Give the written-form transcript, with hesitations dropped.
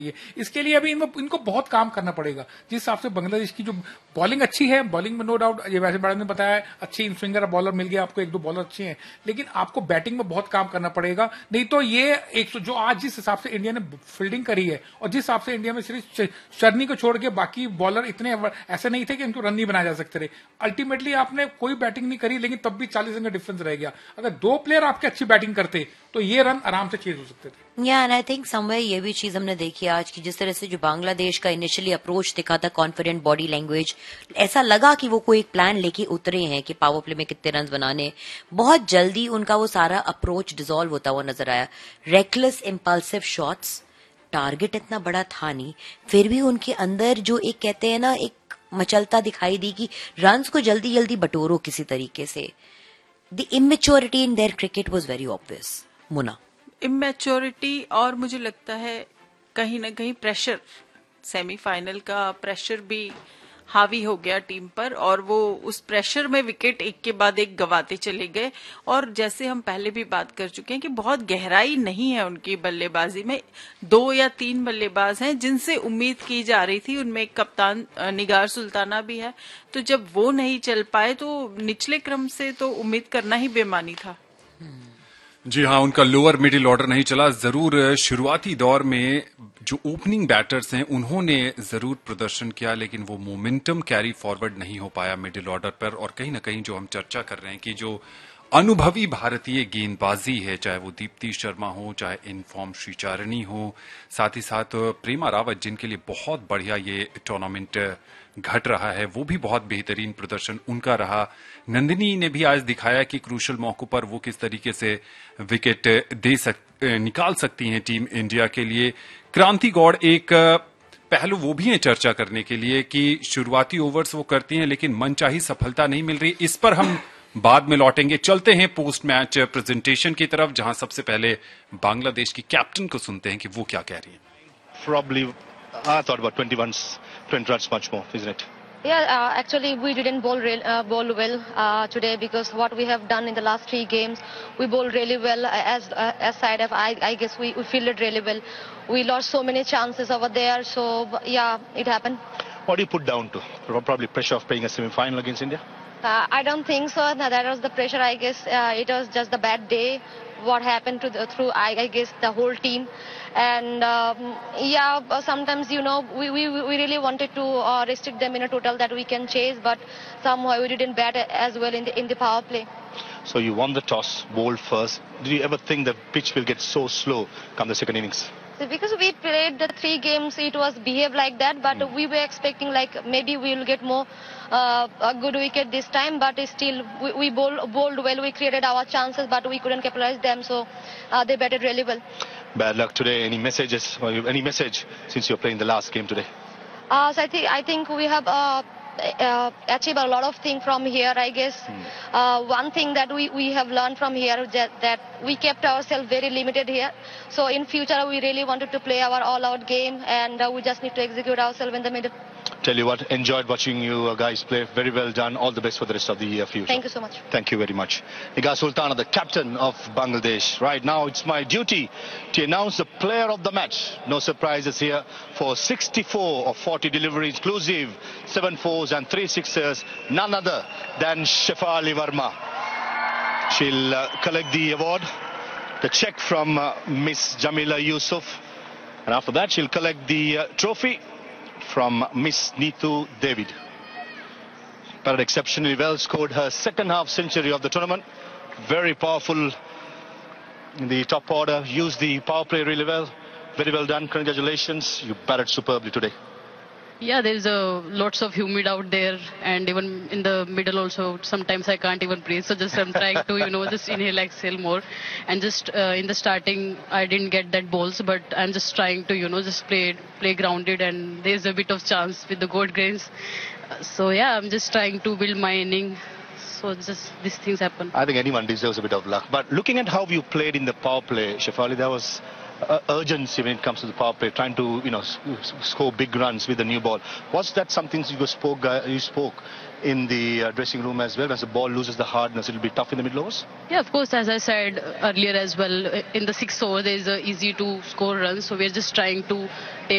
इसके लिए अभी इनको बहुत काम करना पड़ेगा। जिस हिसाब से बांग्लादेश की जो बॉलिंग अच्छी है, बॉलिंग में नो डाउट, ये वैसे मैडम ने बताया अच्छी इन स्विंगर बॉलर मिल गया आपको, एक दो बॉलर अच्छे हैं, लेकिन आपको बैटिंग में बहुत काम करना पड़ेगा। नहीं तो ये जो आज जिस हिसाब से इंडिया ने फील्डिंग करी है और जिस हिसाब से इंडिया में सिर्फ शर्नी को छोड़ के बाकी बॉलर इतने ऐसे नहीं थे कि इनको रन नहीं बनाया जा सकते रहे। अल्टीमेटली आपने कोई बैटिंग नहीं करी, लेकिन तब भी 40 रन का डिफरेंस रह गया। अगर दो प्लेयर आपके अच्छी बैटिंग करते तो ये रन आराम से चेज हो सकते थे। एंड आई थिंक समवेयर ये भी चीज हमने देखी आज की, जिस तरह से जो बांग्लादेश का इनिशियली अप्रोच दिखा था, कॉन्फिडेंट बॉडी लैंग्वेज, ऐसा लगा कि वो कोई एक प्लान लेके उतरे हैं कि पावर प्ले में कितने रन बनाने। बहुत जल्दी उनका वो सारा अप्रोच डिसॉल्व होता हुआ नजर आया। रेकलेस इंपल्सिव शॉट्स, टारगेट इतना बड़ा था नहीं, फिर भी उनके अंदर जो एक कहते हैं ना एक मचलता दिखाई दी कि रन्स को जल्दी जल्दी बटोरो किसी तरीके से। The immaturity in their cricket was very obvious. Muna, immaturity और मुझे लगता है कहीं ना कहीं प्रेशर, सेमीफाइनल का प्रेशर भी हावी हो गया टीम पर, और वो उस प्रेशर में विकेट एक के बाद एक गवाते चले गए। और जैसे हम पहले भी बात कर चुके हैं कि बहुत गहराई नहीं है उनकी बल्लेबाजी में। 2 या 3 बल्लेबाज हैं जिनसे उम्मीद की जा रही थी, उनमें एक कप्तान निगार सुल्ताना भी है। तो जब वो नहीं चल पाए तो निचले क्रम से तो उम्मीद करना ही बेमानी था। जी हाँ, उनका लोअर मिडिल ऑर्डर नहीं चला। जरूर शुरुआती दौर में जो ओपनिंग बैटर्स हैं उन्होंने जरूर प्रदर्शन किया, लेकिन वो मोमेंटम कैरी फॉरवर्ड नहीं हो पाया मिडिल ऑर्डर पर। और कहीं ना कहीं जो हम चर्चा कर रहे हैं कि जो अनुभवी भारतीय गेंदबाजी है, चाहे वो दीप्ति शर्मा हो, चाहे इनफॉर्म श्रीचारणी हो, साथ ही साथ प्रेमा रावत, जिनके लिए बहुत बढ़िया ये टूर्नामेंट घट रहा है, वो भी बहुत बेहतरीन प्रदर्शन उनका रहा। नंदिनी ने भी आज दिखाया कि क्रूशल मौकों पर वो किस तरीके से विकेट निकाल सकती हैं टीम इंडिया के लिए। क्रांति गौड़ एक पहलू वो भी है चर्चा करने के लिए कि शुरुआती ओवर्स वो करती हैं लेकिन मनचाही सफलता नहीं मिल रही। इस पर हम बाद में लौटेंगे। चलते हैं पोस्ट मैच प्रेजेंटेशन की तरफ, जहां सबसे पहले बांग्लादेश की कैप्टन को सुनते हैं कि वो क्या कह रही है। Probably, I thought about 20 runs much more, isn't it? Yeah, actually we didn't bowl well today, because what we have done in the last 3 games, we bowled really well as side of. I guess we fielded really well. We lost so many chances over there, so yeah, it happened. What do you put down to? Probably pressure of playing a semi-final against India? I don't think so. That was the pressure. I guess it was just the bad day. What happened through I guess the whole team, and yeah, sometimes we really wanted to restrict them in a total that we can chase, but somehow we didn't bat as well in the power play. So you won the toss, bowled first. Did you ever think the pitch will get so slow come the second innings? Because we played the 3 games, it was behaved like that, but we were expecting like maybe we will get more a good wicket this time, but still we bowled well, we created our chances, but we couldn't capitalize them, so they batted really well. Bad luck today. Any messages? Any message since you're playing the last game today? So I think we have achieved a lot of things from here, I guess. One thing that we have learned from here that we kept ourselves very limited here. So in future we really wanted to play our all-out game, and we just need to execute ourselves in the middle. Tell you what, enjoyed watching you guys play. Very well done. All the best for the rest of the future. Thank you so much. Thank you very much. Nigar Sultana, the captain of Bangladesh. Right now, it's my duty to announce the player of the match. No surprises here. For 64 of 40 deliveries, inclusive 7 fours and 3 sixers, none other than Shefali Verma. She'll collect the award, the check from Miss Jamila Yusuf, and after that, she'll collect the trophy from Miss Neetu David. Batted exceptionally well, scored her second half century of the tournament. Very powerful in the top order, used the power play really well. Very well done, congratulations. You batted superbly today. Yeah, there's lots of humid out there, and even in the middle also sometimes I can't even breathe, so just I'm trying to just inhale, exhale more. And just in the starting I didn't get that balls, but I'm just trying to just play grounded, and there's a bit of chance with the gold grains. So yeah, I'm just trying to build my inning, so just these things happen. I think anyone deserves a bit of luck, but looking at how you played in the power play, Shefali, there was urgency when it comes to the power play, trying to score big runs with the new ball. Was that something you spoke in the dressing room as well? As the ball loses the hardness, it'll be tough in the middle overs? Yeah, of course, as I said earlier as well, in the 6th over, there is a easy to score runs. So we're just trying to take